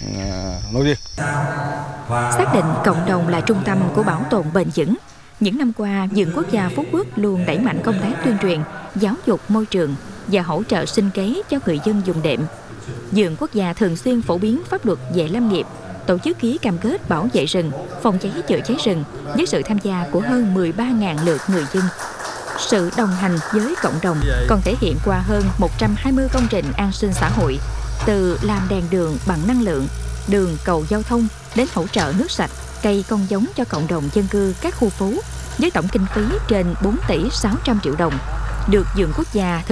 nói riêng. Xác định cộng đồng là trung tâm của bảo tồn bền vững, những năm qua, Vườn Quốc gia Phú Quốc luôn đẩy mạnh công tác tuyên truyền, giáo dục môi trường và hỗ trợ sinh kế cho người dân vùng đệm. Vườn Quốc gia thường xuyên phổ biến pháp luật về lâm nghiệp, tổ chức ký cam kết bảo vệ rừng, phòng cháy chữa cháy rừng với sự tham gia của hơn 13.000 lượt người dân. Sự đồng hành với cộng đồng còn thể hiện qua hơn 120 công trình an sinh xã hội, từ làm đèn đường bằng năng lượng, đường cầu giao thông đến hỗ trợ nước sạch, cây con giống cho cộng đồng dân cư các khu phố với tổng kinh phí trên 4 tỷ 600 triệu đồng, được Vườn Quốc gia